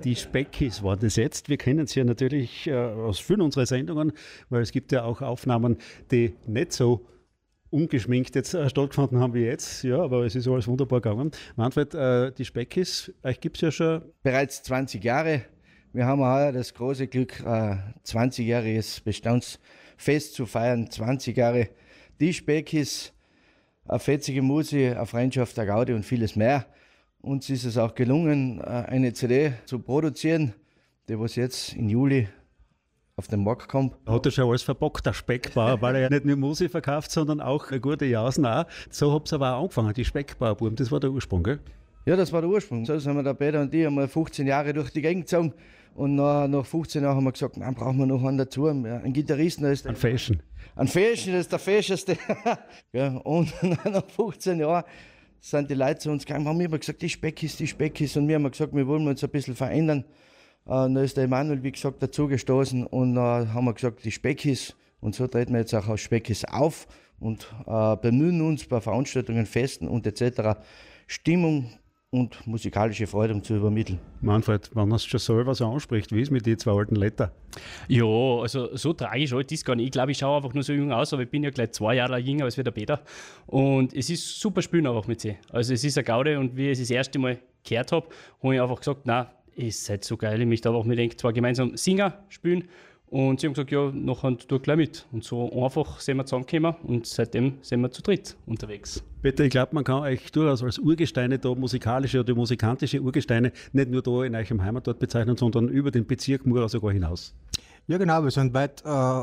Die Speckis waren das jetzt. Wir kennen sie ja natürlich aus vielen unserer Sendungen, weil es gibt ja auch Aufnahmen, die nicht so ungeschminkt jetzt stattgefunden haben wie jetzt. Ja, aber es ist alles wunderbar gegangen. Manfred, die Speckis, euch gibt es ja schon bereits 20 Jahre. Wir haben heuer das große Glück, 20-jähriges Bestandsfest zu feiern. 20 Jahre die Speckis, eine fetzige Musik, eine Freundschaft, eine Gaudi und vieles mehr. Uns ist es auch gelungen, eine CD zu produzieren, die was jetzt im Juli auf den Markt kommt. Hat er schon alles verbockt, der Speckbauer, weil er ja nicht nur Musik verkauft, sondern auch eine gute Jausen auch. So habt ihr aber auch angefangen, die Speckbauerbuben, das war der Ursprung, gell? Ja, das war der Ursprung. So sind wir der Peter und ich einmal 15 Jahre durch die Gegend gezogen und nach 15 Jahren haben wir gesagt, nein, brauchen wir noch einen dazu, einen Gitarristen. Ein Fashion. Ein Fashion, das ist der Fashionste. Ja, und nach 15 Jahren sind die Leute zu uns gekommen, haben immer gesagt, die Speckis. Und wir haben gesagt, wir wollen uns ein bisschen verändern. Dann ist der Emanuel, wie gesagt, dazugestoßen und haben wir gesagt, die Speckis. Und so treten wir jetzt auch als Speckis auf und bemühen uns bei Veranstaltungen, Festen und etc. Stimmung und musikalische Freude zu übermitteln. Manfred, wenn man es schon selber so anspricht, wie ist mit den zwei alten Letter? Ja, also so tragisch alt ist gar nicht. Ich glaube, ich schaue einfach nur so jung aus, aber ich bin ja gleich 2 Jahre jünger als der Peter. Und es ist super spielen einfach mit sie. Also es ist eine Gaude und wie ich es das erste Mal gehört habe, habe ich einfach gesagt, nein, ihr seid so geil, ich möchte einfach mit euch zwar gemeinsam singen, spielen. Und sie haben gesagt, ja, nachher tu gleich mit. Und so einfach sind wir zusammengekommen und seitdem sind wir zu dritt unterwegs. Peter, ich glaube, man kann euch durchaus als Urgesteine da, musikalische oder musikantische Urgesteine, nicht nur da in eurem Heimatort bezeichnen, sondern über den Bezirk Mura sogar hinaus. Ja genau, wir sind weit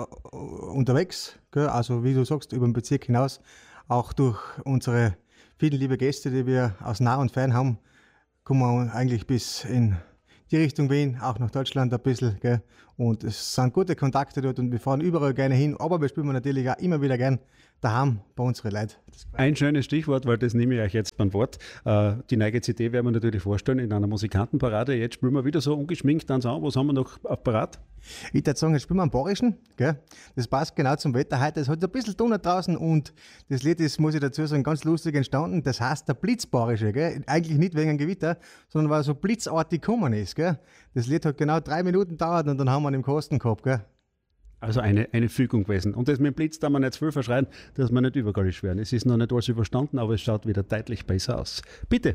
unterwegs, gell? Also wie du sagst, über den Bezirk hinaus, auch durch unsere vielen lieben Gäste, die wir aus nah und fern haben, kommen wir eigentlich bis in die Richtung Wien, auch nach Deutschland ein bisschen, gell? Und es sind gute Kontakte dort und wir fahren überall gerne hin, aber wir spielen natürlich auch immer wieder gern daheim bei unseren Leuten. Ein schönes Stichwort, weil das nehme ich euch jetzt beim Wort. Die neue CD werden wir natürlich vorstellen in einer Musikantenparade. Jetzt spielen wir wieder so ungeschminkt dann an. Was haben wir noch auf Parat? Ich würde sagen, jetzt spielen wir am Bayerischen, gell? Das passt genau zum Wetter heute. Es hat ein bisschen Donner draußen und das Lied ist, muss ich dazu sagen, ganz lustig entstanden. Das heißt der Blitzbayerische, gell? Eigentlich nicht wegen einem Gewitter, sondern weil so blitzartig gekommen ist, gell? Das Lied hat genau 3 Minuten gedauert und dann haben wir ihn im Kosten gehabt, gell? Also eine Fügung gewesen. Und das mit dem Blitz darf man nicht zu viel verschreien, dass wir nicht übergallisch werden. Es ist noch nicht alles überstanden, aber es schaut wieder deutlich besser aus. Bitte.